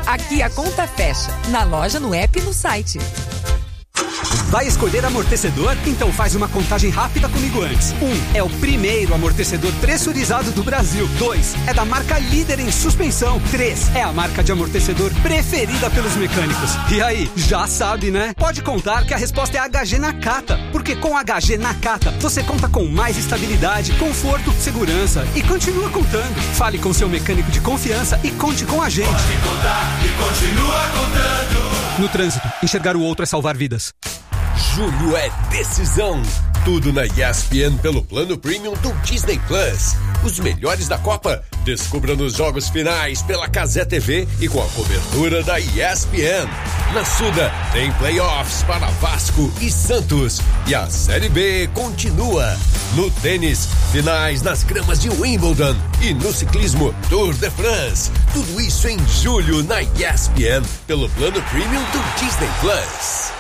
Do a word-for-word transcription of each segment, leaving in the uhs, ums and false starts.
Aqui a conta fecha. Na loja, no app e no site. Vai escolher amortecedor? Então faz uma contagem rápida comigo antes. Um, é o primeiro amortecedor pressurizado do Brasil. Dois, é da marca líder em suspensão. Três, é a marca de amortecedor preferida pelos mecânicos. E aí, já sabe, né? Pode contar que a resposta é H G Nakata. Porque com H G Nakata, você conta com mais estabilidade, conforto, segurança e continua contando. Fale com seu mecânico de confiança e conte com a gente. Pode contar e continua contando. No trânsito, enxergar o outro é salvar vidas. Julho é decisão. Tudo na E S P N pelo plano premium do Disney Plus. Os melhores da Copa. Descubra nos jogos finais pela Cazé T V e com a cobertura da E S P N. Na Suda tem playoffs para Vasco e Santos. E a Série B continua. No tênis, finais nas gramas de Wimbledon. E no ciclismo, Tour de France. Tudo isso em julho na E S P N pelo plano premium do Disney Plus.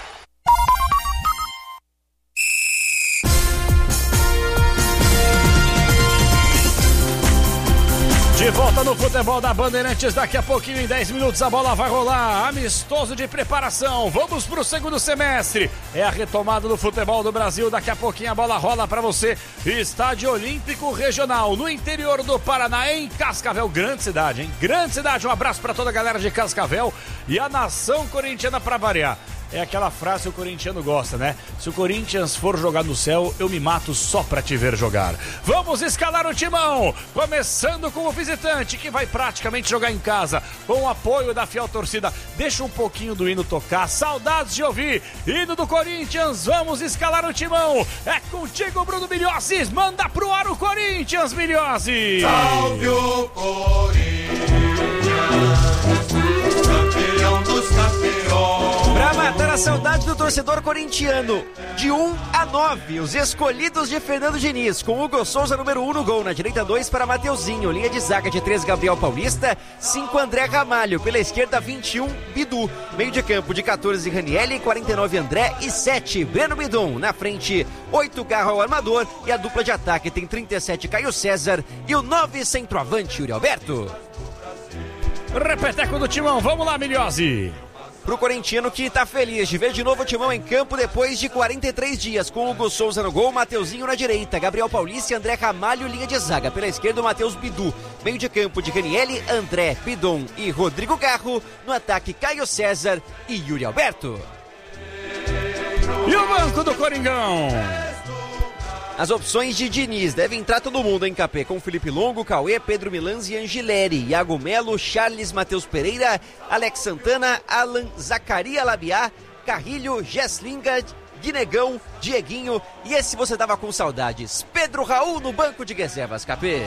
De volta no futebol da Bandeirantes, daqui a pouquinho, em dez minutos, a bola vai rolar. Amistoso de preparação, vamos pro segundo semestre. É a retomada do futebol do Brasil, daqui a pouquinho a bola rola pra você. Estádio Olímpico Regional, no interior do Paraná, em Cascavel, grande cidade, hein? Grande cidade, um abraço pra toda a galera de Cascavel e a nação corintiana pra variar. É aquela frase que o corintiano gosta, né? Se o Corinthians for jogar no céu, eu me mato só pra te ver jogar. Vamos escalar o timão, começando com o visitante, que vai praticamente jogar em casa, com o apoio da fiel torcida. Deixa um pouquinho do hino tocar, saudades de ouvir. Hino do Corinthians, vamos escalar o timão. É contigo, Bruno Milhozzi, manda pro ar o Corinthians, Milhozzi. Salve o Corinthians, campeão dos campeões. Pra matar a saudade do torcedor corintiano, de um a nove, os escolhidos de Fernando Diniz, com Hugo Souza, número um no gol, na direita dois para Mateuzinho, linha de zaga de três, Gabriel Paulista, cinco, André Ramalho, pela esquerda vinte e um, Bidu, meio de campo de catorze, Ranielli, quarenta e nove, André e sete, Breno Bidon, na frente, oito, Garro ao armador, e a dupla de ataque tem trinta e sete, Caio César, e o nove, centroavante, Yuri Alberto. Repeteco do timão, vamos lá, Milhozzi. Pro corintiano que tá feliz de ver de novo o timão em campo depois de quarenta e três dias, com Hugo Souza no gol, Mateuzinho na direita, Gabriel Paulista e André Ramalho, linha de zaga. Pela esquerda, o Matheus Bidu. Meio de campo de Ranielli, André, Bidon e Rodrigo Garro. No ataque, Caio César e Yuri Alberto. E o banco do Coringão? As opções de Diniz, deve entrar todo mundo em K P, com Felipe Longo, Cauê, Pedro Milans e Angileri, Iago Melo, Charles, Matheus Pereira, Alex Santana, Alan, Zacaria Labiá, Carrilho, Gesslinga, Guinegão, Dieguinho e esse você tava com saudades, Pedro Raul no banco de reservas, K P.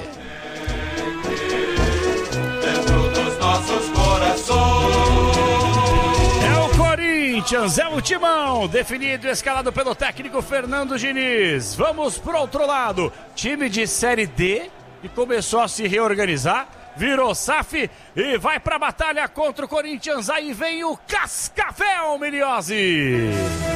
Dentro dos nossos corações. Corinthians, é o timão, definido e escalado pelo técnico Fernando Diniz. Vamos pro outro lado, time de Série D, que começou a se reorganizar, virou S A F e vai pra batalha contra o Corinthians. Aí vem o Cascavel, Milhozzi.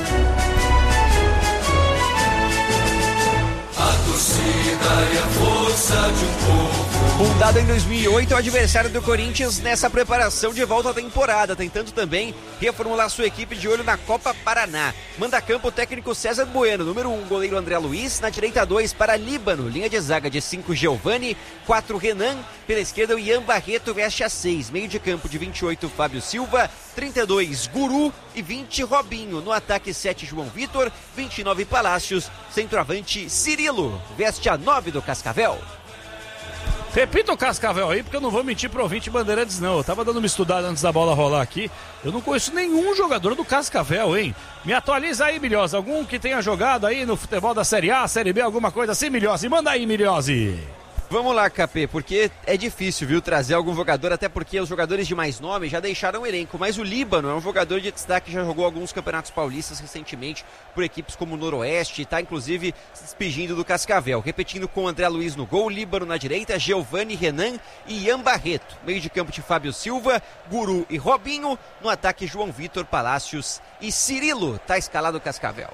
A torcida e a força de um povo. Fundado em dois mil e oito, é o adversário do Corinthians nessa preparação de volta à temporada, tentando também reformular sua equipe de olho na Copa Paraná. Manda a campo o técnico César Bueno, número um, goleiro André Luiz, na direita dois para Líbano, linha de zaga de cinco, Giovani, quatro, Renan, pela esquerda o Ian Barreto veste a seis, meio de campo de vinte e oito, Fábio Silva, trinta e dois, Guru e vinte, Robinho, no ataque sete, João Vitor, vinte e nove, Palácios, centroavante Cirilo, veste a nove do Cascavel. Repita o Cascavel aí, porque eu não vou mentir pro ouvinte Bandeirantes, não. Eu tava dando uma estudada antes da bola rolar aqui. Eu não conheço nenhum jogador do Cascavel, hein? Me atualiza aí, Milhozzi. Algum que tenha jogado aí no futebol da Série A, Série B, alguma coisa assim, Milhozzi? Manda aí, Milhozzi. Vamos lá, K P, porque é difícil, viu, trazer algum jogador, até porque os jogadores de mais nome já deixaram o elenco, mas o Líbano é um jogador de destaque, já jogou alguns campeonatos paulistas recentemente por equipes como o Noroeste, e tá inclusive se despedindo do Cascavel, repetindo com o André Luiz no gol, Líbano na direita, Giovani, Renan e Ian Barreto, meio de campo de Fábio Silva, Guru e Robinho, no ataque João Vitor, Palácios e Cirilo, tá escalado o Cascavel.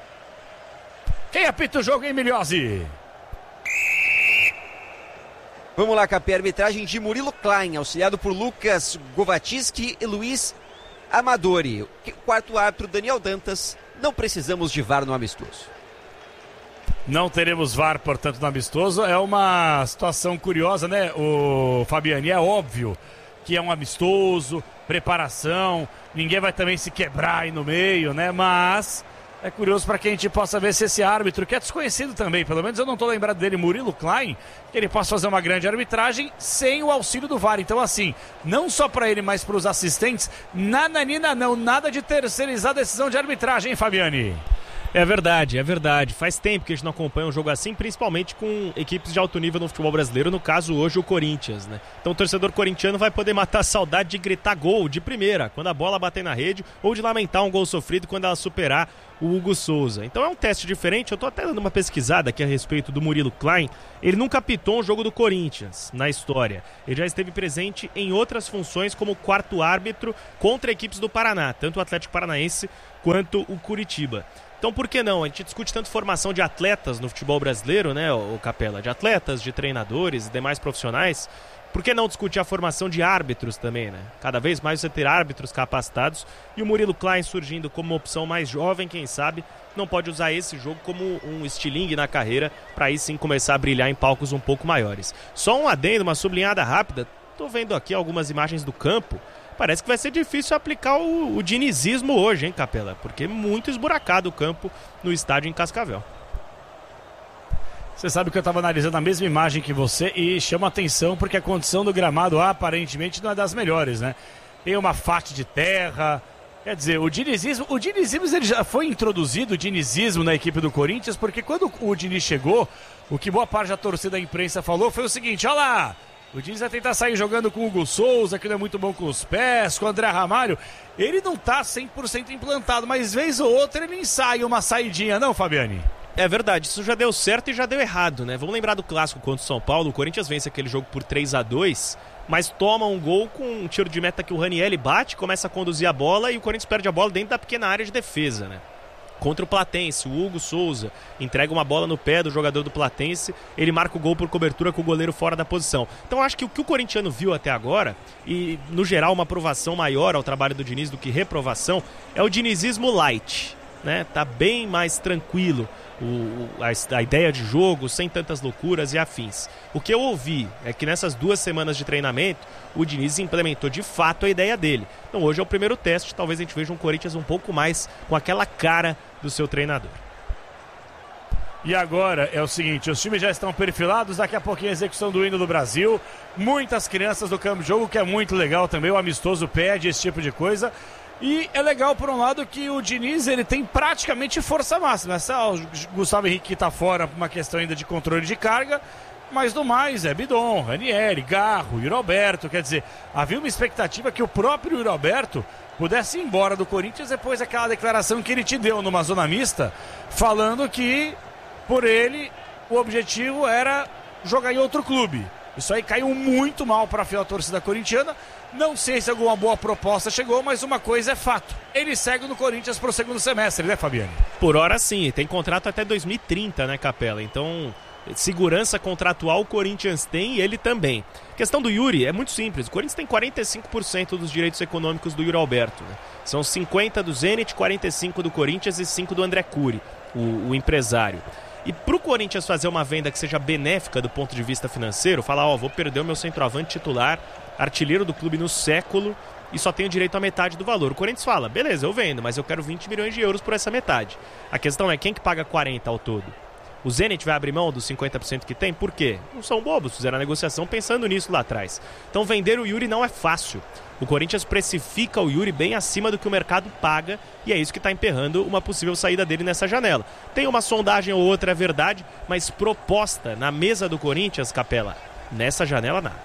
Quem apita o jogo, hein, Milhozzi? Vamos lá, Capé, arbitragem de Murilo Klein, auxiliado por Lucas Govatiski e Luiz Amadori. O quarto árbitro, Daniel Dantas. Não precisamos de V A R no amistoso. Não teremos V A R, portanto, no amistoso. É uma situação curiosa, né, o Fabiani? É óbvio que é um amistoso, preparação, ninguém vai também se quebrar aí no meio, né? Mas é curioso para que a gente possa ver se esse árbitro, que é desconhecido também, pelo menos eu não estou lembrado dele, Murilo Klein, que ele possa fazer uma grande arbitragem sem o auxílio do V A R. Então, assim, não só para ele, mas para os assistentes, nada, nina, não, nada de terceirizar a decisão de arbitragem, hein, Fabiani? É verdade, é verdade. Faz tempo que a gente não acompanha um jogo assim, principalmente com equipes de alto nível no futebol brasileiro, no caso hoje o Corinthians, né? Então o torcedor corintiano vai poder matar a saudade de gritar gol de primeira, quando a bola bater na rede, ou de lamentar um gol sofrido quando ela superar o Hugo Souza. Então é um teste diferente. Eu tô até dando uma pesquisada aqui a respeito do Murilo Klein. Ele nunca apitou um jogo do Corinthians na história. Ele já esteve presente em outras funções como quarto árbitro contra equipes do Paraná, tanto o Atlético Paranaense quanto o Curitiba. Então por que não? A gente discute tanto formação de atletas no futebol brasileiro, né, o Capela? De atletas, de treinadores e demais profissionais. Por que não discutir a formação de árbitros também, né? Cada vez mais você ter árbitros capacitados e o Murilo Klein surgindo como uma opção mais jovem, quem sabe, não pode usar esse jogo como um estilingue na carreira para aí sim começar a brilhar em palcos um pouco maiores. Só um adendo, uma sublinhada rápida. Tô vendo aqui algumas imagens do campo. Parece que vai ser difícil aplicar o, o dinizismo hoje, hein, Capela? Porque é muito esburacado o campo no estádio em Cascavel. Você sabe que eu estava analisando a mesma imagem que você e chama atenção porque a condição do gramado aparentemente não é das melhores, né? Tem uma faixa de terra, quer dizer, o dinizismo, o dinizismo ele já foi introduzido, o dinizismo na equipe do Corinthians, porque quando o Diniz chegou, o que boa parte da torcida da imprensa falou foi o seguinte: olha lá, o Diniz vai tentar sair jogando com o Hugo Souza, que não é muito bom com os pés, com o André Ramalho. Ele não tá cem por cento implantado, mas vez ou outra ele ensaia uma saidinha, não, Fabiani? É verdade, isso já deu certo e já deu errado, né? Vamos lembrar do clássico contra o São Paulo. O Corinthians vence aquele jogo por três a dois, mas toma um gol com um tiro de meta que o Ranieri bate, começa a conduzir a bola e o Corinthians perde a bola dentro da pequena área de defesa, né? Contra o Platense, o Hugo Souza entrega uma bola no pé do jogador do Platense, ele marca o gol por cobertura com o goleiro fora da posição. Então acho que o que o corintiano viu até agora, e no geral uma aprovação maior ao trabalho do Diniz do que reprovação, é o dinizismo light, né? Tá bem mais tranquilo o, a, a ideia de jogo, sem tantas loucuras e afins. O que eu ouvi é que nessas duas semanas de treinamento o Diniz implementou de fato a ideia dele. Então hoje é o primeiro teste, talvez a gente veja um Corinthians um pouco mais com aquela cara do seu treinador. E agora é o seguinte, os times já estão perfilados, daqui a pouquinho a execução do hino do Brasil, muitas crianças do campo de jogo, que é muito legal também, o amistoso pede esse tipo de coisa. E é legal, por um lado, que o Diniz ele tem praticamente força máxima. Só o Gustavo Henrique está fora por uma questão ainda de controle de carga, mas no mais é Bidon, Ranieri, Garro, Yuri Alberto. Quer dizer, havia uma expectativa que o próprio Yuri Alberto pudesse ir embora do Corinthians depois daquela declaração que ele te deu numa zona mista, falando que, por ele, o objetivo era jogar em outro clube. Isso aí caiu muito mal para a fiel torcida corintiana. Não sei se alguma boa proposta chegou, mas uma coisa é fato. Ele segue no Corinthians para o segundo semestre, né, Fabiano? Por hora sim, tem contrato até dois mil e trinta, né, Capela? Então, segurança contratual o Corinthians tem e ele também. A questão do Yuri é muito simples. O Corinthians tem quarenta e cinco por cento dos direitos econômicos do Yuri Alberto, né? São cinquenta do Zenit, quarenta e cinco do Corinthians e cinco do André Cury, o, o empresário. E pro Corinthians fazer uma venda que seja benéfica do ponto de vista financeiro, falar, ó, vou perder o meu centroavante titular, artilheiro do clube no século, e só tenho direito a metade do valor. O Corinthians fala, beleza, eu vendo, mas eu quero vinte milhões de euros por essa metade. A questão é, quem que paga quarenta ao todo? O Zenit vai abrir mão dos cinquenta por cento que tem? Por quê? Não são bobos, fizeram a negociação pensando nisso lá atrás. Então vender o Yuri não é fácil. O Corinthians precifica o Yuri bem acima do que o mercado paga e é isso que está emperrando uma possível saída dele nessa janela. Tem uma sondagem ou outra, é verdade, mas proposta na mesa do Corinthians, Capela, nessa janela nada.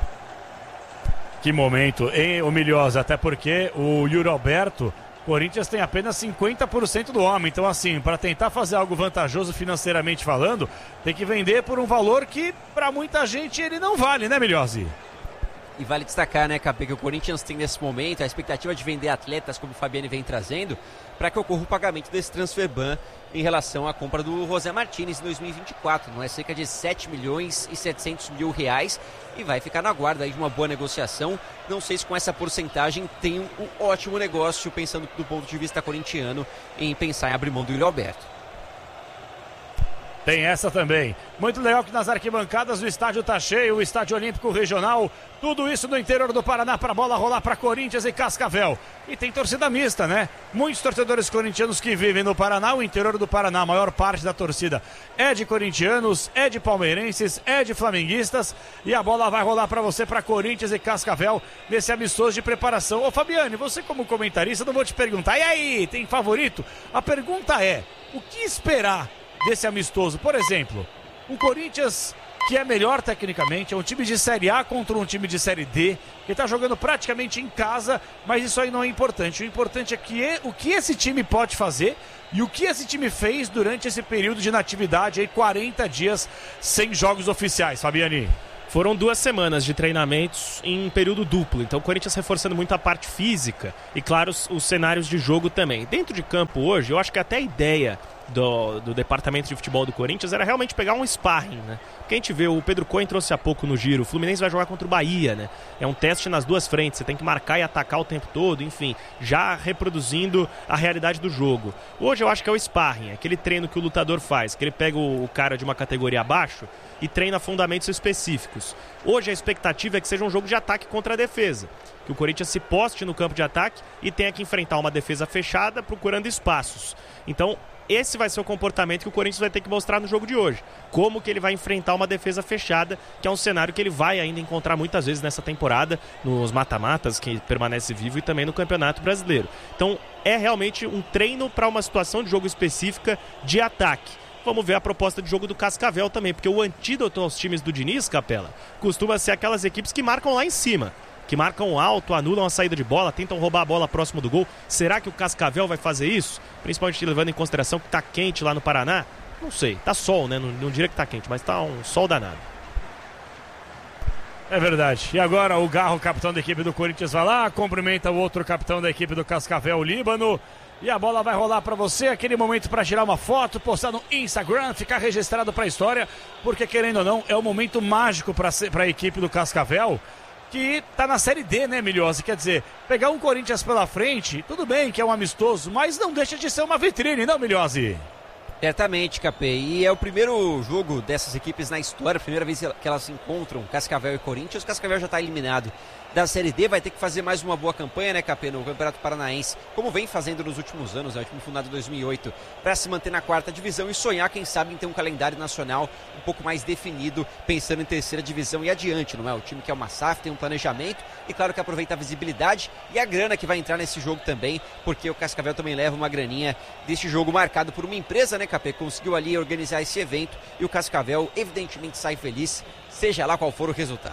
Que momento, hein, Milhosa? Até porque o Yuri Alberto, Corinthians tem apenas cinquenta por cento do homem. Então, assim, para tentar fazer algo vantajoso financeiramente falando, tem que vender por um valor que, para muita gente, ele não vale, né, Milhose? E vale destacar, né, Capê, que o Corinthians tem nesse momento a expectativa de vender atletas, como o Fabiane vem trazendo, para que ocorra o pagamento desse transfer ban em relação à compra do José Martínez em dois mil e vinte e quatro. Não é cerca de sete milhões e setecentos mil reais e vai ficar na guarda aí de uma boa negociação. Não sei se com essa porcentagem tem um, um ótimo negócio, pensando do ponto de vista corintiano, em pensar em abrir mão do Yuri Alberto. Tem essa também. Muito legal que nas arquibancadas o estádio tá cheio, o estádio olímpico regional, tudo isso no interior do Paraná para a bola rolar para Corinthians e Cascavel. E tem torcida mista, né? Muitos torcedores corintianos que vivem no Paraná, o interior do Paraná, a maior parte da torcida é de corintianos, é de palmeirenses, é de flamenguistas e a bola vai rolar para você, para Corinthians e Cascavel, nesse amistoso de preparação. Ô Fabiane, você como comentarista, não vou te perguntar, e aí, tem favorito? A pergunta é, o que esperar desse amistoso? Por exemplo, um Corinthians que é melhor tecnicamente, é um time de Série A contra um time de Série D, que está jogando praticamente em casa, mas isso aí não é importante. O importante é que é, o que esse time pode fazer e o que esse time fez durante esse período de inatividade, aí quarenta dias sem jogos oficiais, Fabiane. Foram duas semanas de treinamentos em período duplo, então o Corinthians reforçando muito a parte física e, claro, os, os cenários de jogo também. Dentro de campo hoje, eu acho que até a ideia do, do departamento de futebol do Corinthians era realmente pegar um sparring, né? Porque a gente vê, o Pedro Cohen trouxe há pouco no giro, o Fluminense vai jogar contra o Bahia, né? É um teste nas duas frentes, você tem que marcar e atacar o tempo todo, enfim, já reproduzindo a realidade do jogo. Hoje eu acho que é o sparring, aquele treino que o lutador faz, que ele pega o, o cara de uma categoria abaixo e treina fundamentos específicos. Hoje a expectativa é que seja um jogo de ataque contra a defesa, que o Corinthians se poste no campo de ataque e tenha que enfrentar uma defesa fechada procurando espaços. Então, esse vai ser o comportamento que o Corinthians vai ter que mostrar no jogo de hoje. Como que ele vai enfrentar uma defesa fechada, que é um cenário que ele vai ainda encontrar muitas vezes nessa temporada, nos mata-matas, que permanece vivo, e também no Campeonato Brasileiro. Então, é realmente um treino para uma situação de jogo específica de ataque. Vamos ver a proposta de jogo do Cascavel também, porque o antídoto aos times do Diniz, Capela, costuma ser aquelas equipes que marcam lá em cima, que marcam alto, anulam a saída de bola, tentam roubar a bola próximo do gol. Será que o Cascavel vai fazer isso? Principalmente levando em consideração que tá quente lá no Paraná? Não sei, tá sol, né? Não, não diria que tá quente, mas tá um sol danado. É verdade. E agora o Garro, capitão da equipe do Corinthians, vai lá, cumprimenta o outro capitão da equipe do Cascavel, o Líbano. E a bola vai rolar para você, aquele momento para tirar uma foto, postar no Instagram, ficar registrado para a história, porque querendo ou não, é o momento mágico para a equipe do Cascavel, que tá na Série D, né, Milhose? Quer dizer, pegar um Corinthians pela frente, tudo bem que é um amistoso, mas não deixa de ser uma vitrine, não, Milhose? Certamente, Capê, e é o primeiro jogo dessas equipes na história, a primeira vez que elas se encontram, Cascavel e Corinthians. O Cascavel já está eliminado da Série D, vai ter que fazer mais uma boa campanha, né, Capê, no Campeonato Paranaense, como vem fazendo nos últimos anos, né, o time fundado em dois mil e oito, para se manter na quarta divisão e sonhar, quem sabe, em ter um calendário nacional um pouco mais definido, pensando em terceira divisão e adiante, não é? O time que é uma S A F, tem um planejamento e, claro, que aproveita a visibilidade e a grana que vai entrar nesse jogo também, porque o Cascavel também leva uma graninha desse jogo marcado por uma empresa, né, Capê, conseguiu ali organizar esse evento e o Cascavel, evidentemente, sai feliz, seja lá qual for o resultado.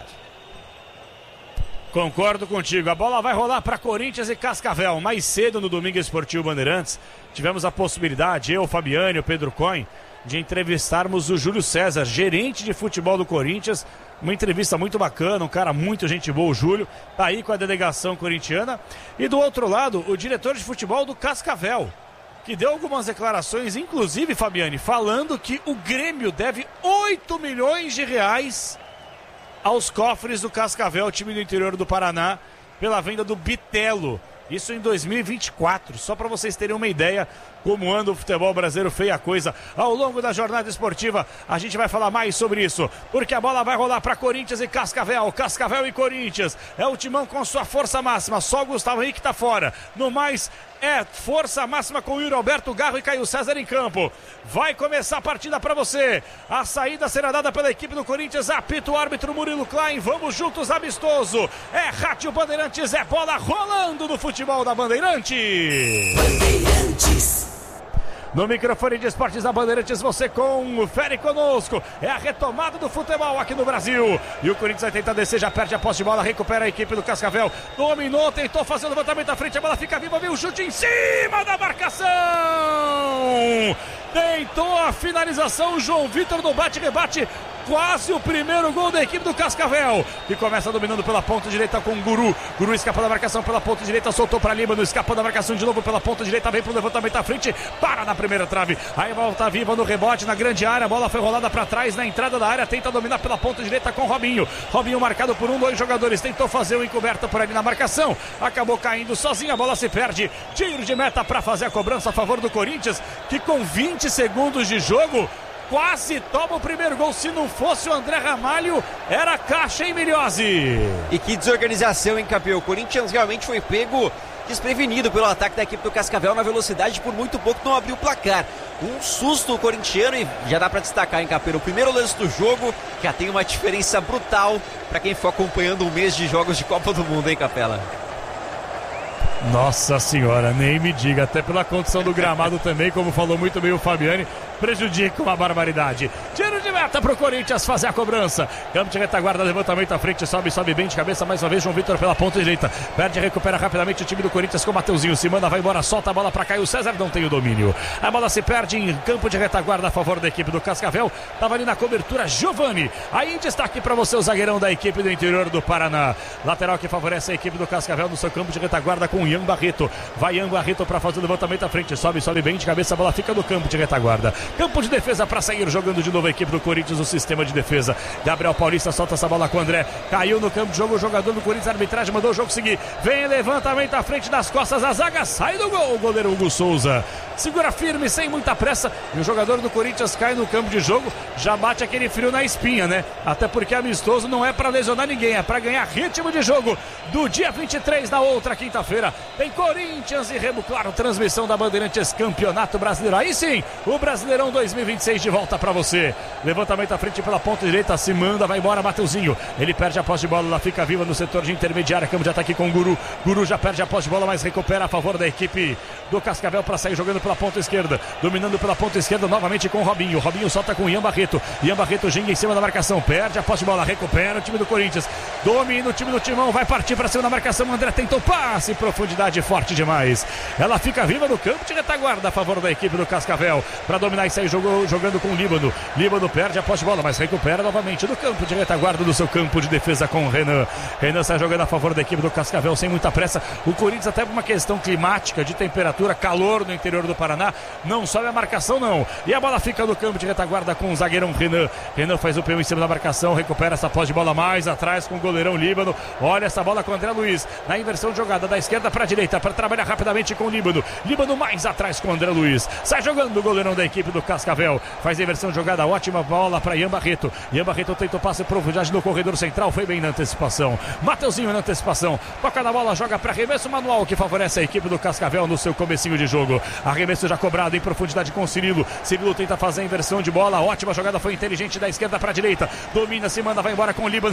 Concordo contigo, a bola vai rolar para Corinthians e Cascavel. Mais cedo no Domingo Esportivo Bandeirantes, tivemos a possibilidade, eu, o Fabiane, o Pedro Cohen, de entrevistarmos o Júlio César, gerente de futebol do Corinthians. Uma entrevista muito bacana, um cara muito gente boa, o Júlio, tá aí com a delegação corintiana. E do outro lado, o diretor de futebol do Cascavel, que deu algumas declarações, inclusive, Fabiane, falando que o Grêmio deve oito milhões de reais aos cofres do Cascavel, time do interior do Paraná, pela venda do Bitelo. Isso em dois mil e vinte e quatro, só para vocês terem uma ideia como anda o futebol brasileiro, feia coisa. Ao longo da jornada esportiva, a gente vai falar mais sobre isso, porque a bola vai rolar para Corinthians e Cascavel, Cascavel e Corinthians. É o timão com sua força máxima, só o Gustavo Henrique tá fora. No mais, é força máxima com o Yuri Alberto, Garro e Caio César em campo. Vai começar a partida para você. A saída será dada pela equipe do Corinthians, apita o árbitro Murilo Klein. Vamos juntos, amistoso. É Rádio Bandeirantes, é bola rolando no futebol da Bandeirantes. Bandeirantes. No microfone de esportes da Bandeirantes, você confere conosco. É a retomada do futebol aqui no Brasil. E o Corinthians vai tentar descer, já perde a posse de bola, recupera a equipe do Cascavel. Dominou, tentou fazer o levantamento à frente, a bola fica viva, veio o chute em cima da marcação. Tentou a finalização, João Vitor no bate-rebate. quase o primeiro gol da equipe do Cascavel, que começa dominando pela ponta direita com o Guru. Guru escapa da marcação pela ponta direita, soltou para Líbano, escapou da marcação de novo pela ponta direita, vem pro levantamento à frente, para na primeira trave, aí volta viva no rebote na grande área, a bola foi rolada para trás na entrada da área, tenta dominar pela ponta direita com Robinho. Robinho marcado por um, dois jogadores, tentou fazer o encoberto por ali na marcação, acabou caindo sozinho, a bola se perde, tiro de meta para fazer a cobrança a favor do Corinthians, que com vinte segundos de jogo quase toma o primeiro gol. Se não fosse o André Ramalho, era caixa, hein, Miliose? E que desorganização, hein, campeão? O Corinthians realmente foi pego desprevenido pelo ataque da equipe do Cascavel na velocidade, por muito pouco não abriu o placar. Um susto o corintiano, e já dá pra destacar, hein, Capelo? O primeiro lance do jogo já tem uma diferença brutal pra quem for acompanhando um mês de jogos de Copa do Mundo, hein, Capela? Nossa senhora, nem me diga, até pela condição do gramado também, como falou muito bem o Fabiani, prejudica uma barbaridade. Tiro de meta pro Corinthians fazer a cobrança. Campo de retaguarda, levantamento à frente, sobe, sobe bem de cabeça, mais uma vez João Vitor pela ponta direita, perde, recupera rapidamente o time do Corinthians com o Mateuzinho, se manda, vai embora, solta a bola pra Caio César, não tem o domínio. A bola se perde em campo de retaguarda a favor da equipe do Cascavel, tava ali na cobertura Giovani. Aí em destaque pra você o zagueirão da equipe do interior do Paraná. Lateral que favorece a equipe do Cascavel no seu campo de retaguarda com o Ian Barreto. Vai Ian Barreto para fazer o levantamento à frente, sobe, sobe bem de cabeça, a bola fica no campo de retaguarda. Campo de defesa para sair jogando de novo a equipe do Corinthians, o sistema de defesa. Gabriel Paulista solta essa bola com o André, caiu no campo de jogo o jogador do Corinthians, a arbitragem mandou o jogo seguir. Vem levantamento à frente das costas, a zaga sai do gol, o goleiro Hugo Souza segura firme, sem muita pressa, e o jogador do Corinthians cai no campo de jogo, já bate aquele frio na espinha, né? Até porque amistoso não é para lesionar ninguém, é para ganhar ritmo de jogo. Do dia vinte e três, na outra quinta-feira, tem Corinthians e Remo Claro, transmissão da Bandeirantes, Campeonato Brasileiro. Aí sim, o Brasileirão dois mil e vinte e seis de volta pra você. Levantamento à frente pela ponta direita, se manda, vai embora Mateuzinho. Ele perde a posse de bola, ela fica viva no setor de intermediária, campo de ataque com o Guru. Guru já perde a posse de bola, mas recupera a favor da equipe do Cascavel para sair jogando pela ponta esquerda. Dominando pela ponta esquerda novamente com o Robinho. Robinho solta com o Ian Barreto. Ian Barreto ginga em cima da marcação, perde a posse de bola, recupera o time do Corinthians. Domina o time do Timão, vai partir para cima da marcação. André tentou passe, profundidade forte demais. Ela fica viva no campo de retaguarda a favor da equipe do Cascavel para dominar e sair jogou, jogando com o Líbano. Líbano perde a posse de bola, mas recupera novamente no campo de retaguarda do seu campo de defesa com o Renan. Renan sai jogando a favor da equipe do Cascavel sem muita pressa. O Corinthians, até por uma questão climática, de temperatura, calor no interior do Paraná, não sobe a marcação não. E a bola fica no campo de retaguarda com o zagueirão Renan. Renan faz o peão em cima da marcação, recupera essa posse de bola mais atrás com o goleirão Líbano. Olha essa bola com o André Luiz na inversão de jogada da esquerda para a direita para trabalhar rapidamente com o Líbano. Líbano mais atrás com o André Luiz. Sai jogando o goleirão da equipe do Cascavel. Faz a inversão de jogada, ótima bola para Ian Barreto. Ian Barreto tenta o passe profundidade no corredor central, foi bem na antecipação. Mateuzinho na antecipação. Toca na bola, joga para arremesso manual que favorece a equipe do Cascavel no seu comecinho de jogo. Arremesso já cobrado em profundidade com o Cirilo. Cirilo tenta fazer a inversão de bola. Ótima jogada, foi inteligente da esquerda para a direita. Domina, se manda, vai embora com o Líbano.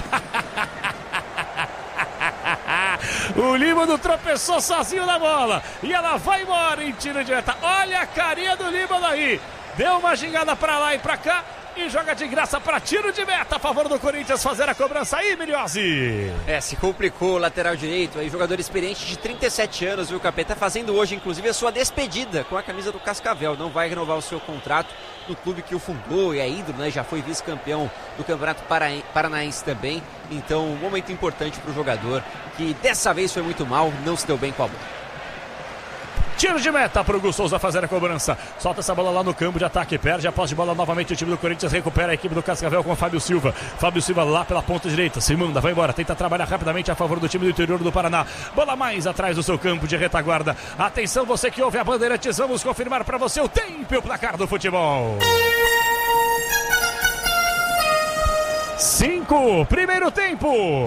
O Líbano tropeçou sozinho na bola e ela vai embora em tiro de meta. Olha a carinha do Líbano aí. Deu uma gingada para lá e para cá e joga de graça para tiro de meta a favor do Corinthians fazer a cobrança aí, Miliose. É, se complicou o lateral direito, aí jogador experiente de trinta e sete anos, viu, Capeta, fazendo hoje inclusive a sua despedida com a camisa do Cascavel, não vai renovar o seu contrato no clube que o fundou e é ídolo, né, já foi vice-campeão do Campeonato Paranaense também, então um momento importante para o jogador, que dessa vez foi muito mal, não se deu bem com a bola. Tiro de meta para o Hugo Souza fazer a cobrança. Solta essa bola lá no campo de ataque. Perde a posse de bola novamente. O time do Corinthians recupera a equipe do Cascavel com o Fábio Silva. Fábio Silva lá pela ponta direita. Se manda, vai embora. Tenta trabalhar rapidamente a favor do time do interior do Paraná. Bola mais atrás do seu campo de retaguarda. Atenção, você que ouve a Bandeirantes. Vamos confirmar para você o tempo e o placar do futebol. Cinco. Primeiro tempo.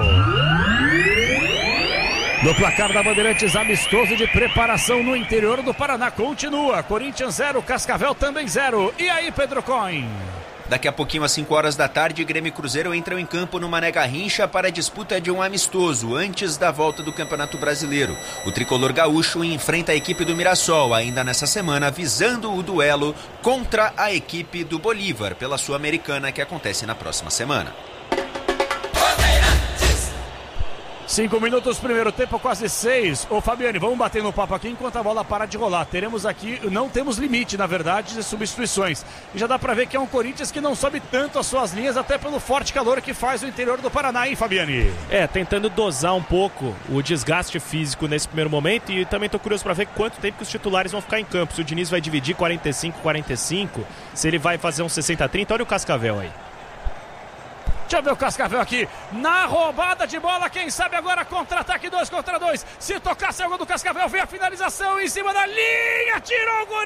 No placar da Bandeirantes, amistoso de preparação no interior do Paraná. Continua, Corinthians zero, Cascavel também zero. E aí, Pedro Coin? Daqui a pouquinho, às cinco horas da tarde, Grêmio e Cruzeiro entram em campo no Mané Garrincha para a disputa de um amistoso, antes da volta do Campeonato Brasileiro. O tricolor gaúcho enfrenta a equipe do Mirassol, ainda nessa semana, visando o duelo contra a equipe do Bolívar, pela Sul-Americana, que acontece na próxima semana. Cinco minutos, primeiro tempo, quase seis. Ô Fabiane, vamos bater no papo aqui enquanto a bola para de rolar. Teremos aqui, não temos limite, na verdade, de substituições. E já dá pra ver que é um Corinthians que não sobe tanto as suas linhas, até pelo forte calor que faz o interior do Paraná, hein, Fabiane? É, tentando dosar um pouco o desgaste físico nesse primeiro momento. E também tô curioso pra ver quanto tempo que os titulares vão ficar em campo. Se o Diniz vai dividir quarenta e cinco, quarenta e cinco, se ele vai fazer um sessenta a trinta. Olha o Cascavel aí. Deixa eu ver o Cascavel aqui, na roubada de bola, quem sabe agora contra-ataque dois contra dois, se tocasse o gol do Cascavel, vem a finalização em cima da linha, tirou o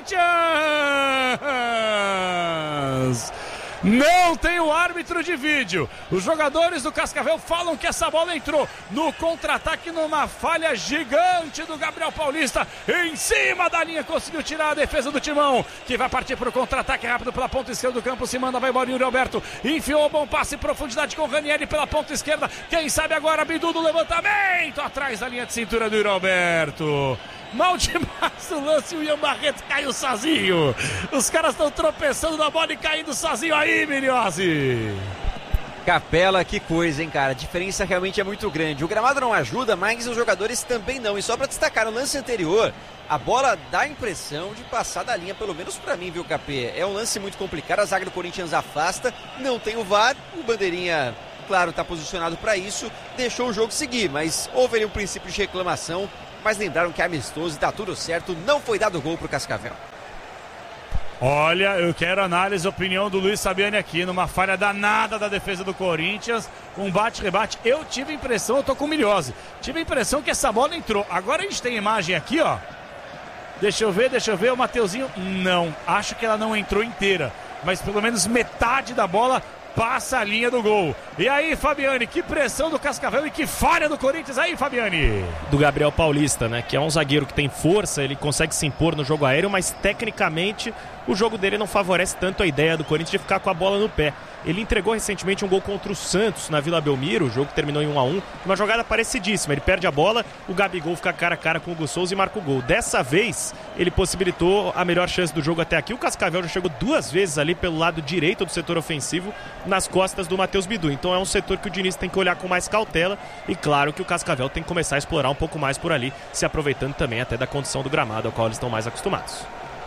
Corinthians! Não tem o árbitro de vídeo. Os jogadores do Cascavel falam que essa bola entrou no contra-ataque numa falha gigante do Gabriel Paulista. Em cima da linha conseguiu tirar a defesa do Timão, que vai partir para o contra-ataque rápido pela ponta esquerda do campo. Se manda, vai embora o Yuri Alberto. Enfiou bom passe em profundidade com o Ranieri pela ponta esquerda. Quem sabe agora Bidu do levantamento atrás da linha de cintura do Yuri Alberto. Mal demais o lance, o Ian Barreto caiu sozinho. Os caras estão tropeçando na bola e caindo sozinho aí, Miriose. Capela, que coisa, hein, cara. A diferença realmente é muito grande. O gramado não ajuda, mas os jogadores também não. E só pra destacar, no lance anterior, a bola dá a impressão de passar da linha, pelo menos pra mim, viu, Capê? É um lance muito complicado, a zaga do Corinthians afasta, não tem o V A R, o bandeirinha, claro, tá posicionado pra isso, deixou o jogo seguir, mas houve ali um princípio de reclamação. Mas lembraram que é amistoso e tá tudo certo, não foi dado gol pro Cascavel. Olha, eu quero análise, opinião do Luiz Sabiani aqui, numa falha danada da defesa do Corinthians, um bate-rebate. Eu tive a impressão, eu tô com Miliose, tive a impressão que essa bola entrou. Agora a gente tem imagem aqui, ó. Deixa eu ver, deixa eu ver, o Mateuzinho, não, acho que ela não entrou inteira, mas pelo menos metade da bola passa a linha do gol. E aí, Fabiane, que pressão do Cascavel e que falha do Corinthians aí, Fabiane. Do Gabriel Paulista, né, que é um zagueiro que tem força, ele consegue se impor no jogo aéreo, mas tecnicamente o jogo dele não favorece tanto a ideia do Corinthians de ficar com a bola no pé. Ele entregou recentemente um gol contra o Santos na Vila Belmiro, o jogo terminou em um a um, uma jogada parecidíssima, ele perde a bola, o Gabigol fica cara a cara com o Hugo Souza e marca o gol. Dessa vez, ele possibilitou a melhor chance do jogo até aqui. O Cascavel já chegou duas vezes ali pelo lado direito do setor ofensivo, nas costas do Matheus Bidu. Então é um setor que o Diniz tem que olhar com mais cautela e claro que o Cascavel tem que começar a explorar um pouco mais por ali, se aproveitando também até da condição do gramado ao qual eles estão mais acostumados.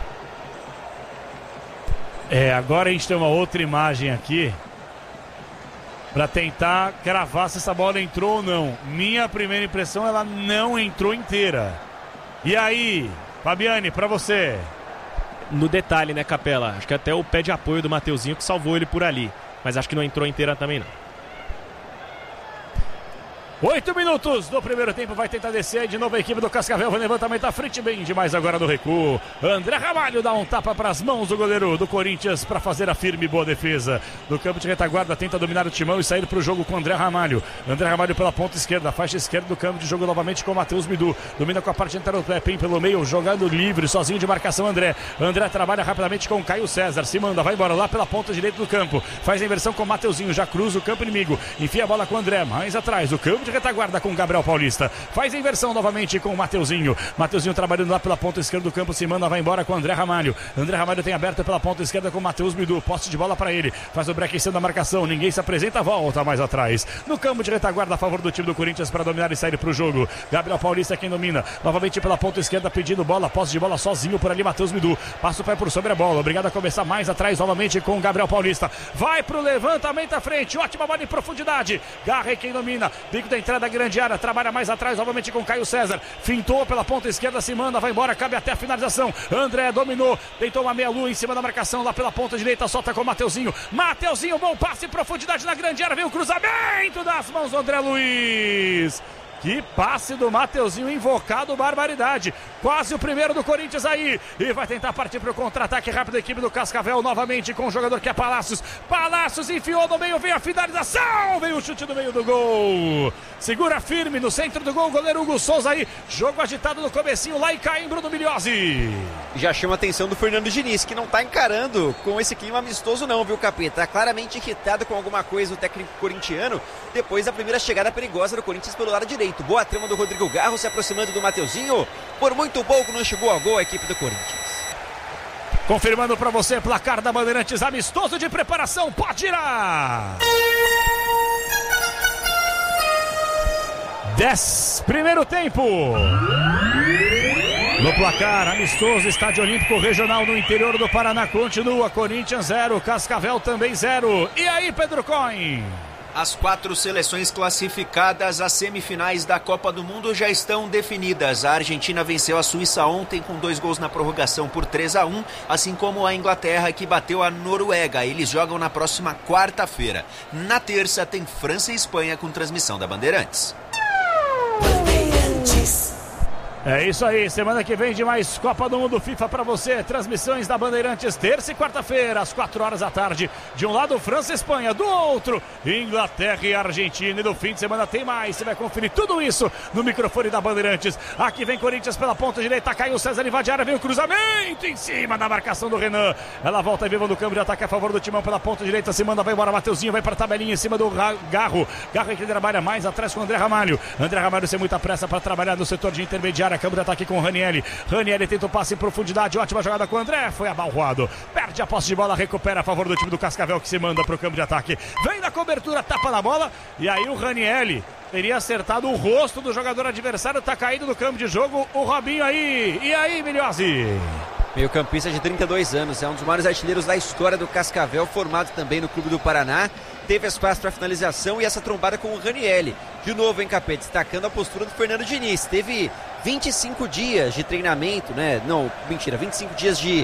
É, agora a gente tem uma outra imagem aqui para tentar cravar se essa bola entrou ou não. Minha primeira impressão, ela não entrou inteira. E aí, Fabiane, para você? No detalhe, né, Capela? Acho que até o pé de apoio do Mateuzinho que salvou ele por ali. Mas acho que não entrou inteira também, não. Oito minutos do primeiro tempo, vai tentar descer aí de novo a equipe do Cascavel, vai levantamento à frente, bem demais agora no recuo. André Ramalho dá um tapa para as mãos do goleiro do Corinthians para fazer a firme e boa defesa. Do campo de retaguarda, tenta dominar o Timão e sair para o jogo com André Ramalho. André Ramalho pela ponta esquerda, faixa esquerda do campo de jogo novamente com o Matheus Bidu. Domina com a parte inteira do Pepim pelo meio, jogando livre, sozinho de marcação André. André trabalha rapidamente com o Caio César, se manda, vai embora lá pela ponta direita do campo. Faz a inversão com o Mateuzinho, já cruza o campo inimigo. Enfia a bola com o André, mais atrás, o campo de retaguarda com o Gabriel Paulista. Faz a inversão novamente com o Mateuzinho. Mateuzinho trabalhando lá pela ponta esquerda do campo, se manda, vai embora com o André Ramalho. André Ramalho tem aberta pela ponta esquerda com o Matheus Bidu. Posse de bola para ele. Faz o break em cima da marcação. Ninguém se apresenta, volta mais atrás. No campo de retaguarda a favor do time do Corinthians para dominar e sair para o jogo. Gabriel Paulista quem domina. Novamente pela ponta esquerda pedindo bola. Posse de bola sozinho por ali, Matheus Bidu. Passa o pé por sobre a bola. Obrigado a começar mais atrás novamente com o Gabriel Paulista. Vai pro levantamento à frente. Ótima bola em profundidade. Garre quem domina. Bico da entrada grande área. Trabalha mais atrás novamente com Caio César. Fintou pela ponta esquerda, se manda, vai embora, cabe até a finalização. André dominou, tentou uma meia-lua em cima da marcação lá pela ponta direita, solta com o Mateuzinho. Mateuzinho, bom passe em profundidade na grande área, vem o cruzamento das mãos do André Luiz. Que passe do Mateuzinho, invocado, barbaridade. Quase o primeiro do Corinthians aí. E vai tentar partir para o contra-ataque rápido a equipe do Cascavel novamente com o jogador que é Palácios. Palácios enfiou no meio, veio a finalização. Veio o chute no meio do gol. Segura firme no centro do gol, goleiro Hugo Souza aí. Jogo agitado no comecinho lá em Caimbro do Miliose. Já chama a atenção do Fernando Diniz, que não tá encarando com esse clima amistoso não, viu, Capeta? Tá claramente irritado com alguma coisa o técnico corintiano depois da primeira chegada perigosa do Corinthians pelo lado direito. Boa trama do Rodrigo Garro se aproximando do Mateuzinho. Por muito pouco não chegou ao gol a equipe do Corinthians. Confirmando para você, placar da Bandeirantes, amistoso de preparação, pode tirar! dez, primeiro tempo. No placar, amistoso, Estádio Olímpico Regional no interior do Paraná continua. Corinthians zero, Cascavel também zero. E aí, Pedro Coin? As quatro seleções classificadas às semifinais da Copa do Mundo já estão definidas. A Argentina venceu a Suíça ontem com dois gols na prorrogação por três a um, assim como a Inglaterra, que bateu a Noruega. Eles jogam na próxima quarta-feira. Na terça tem França e Espanha com transmissão da Bandeirantes. É isso aí, semana que vem de mais Copa do Mundo FIFA pra você, transmissões da Bandeirantes, terça e quarta-feira, às quatro horas da tarde, de um lado França e Espanha, do outro Inglaterra e Argentina, e no fim de semana tem mais, você vai conferir tudo isso no microfone da Bandeirantes. Aqui vem Corinthians pela ponta direita, caiu o César, invade a área, vem o cruzamento em cima da marcação do Renan, ela volta e viva no câmbio de ataque a favor do Timão pela ponta direita, se manda, vai embora, Mateuzinho, vai pra tabelinha em cima do Garro, Garro é que trabalha mais atrás com o André Ramalho, André Ramalho sem muita pressa pra trabalhar no setor de intermediária, câmbio de ataque com o Ranieri, Ranieri tenta o passe em profundidade, ótima jogada com o André, foi abalroado, perde a posse de bola, recupera a favor do time do Cascavel, que se manda pro campo de ataque, vem na cobertura, tapa na bola, e aí o Ranieri teria acertado o rosto do jogador adversário, tá caído no campo de jogo, o Robinho aí, e aí, Milhozzi? Meio campista de trinta e dois anos, é um dos maiores artilheiros da história do Cascavel, formado também no Clube do Paraná, teve espaço para finalização e essa trombada com o Ranieri. De novo, hein, Capê, destacando a postura do Fernando Diniz, teve vinte e cinco dias de treinamento, né, não, mentira, vinte e cinco dias de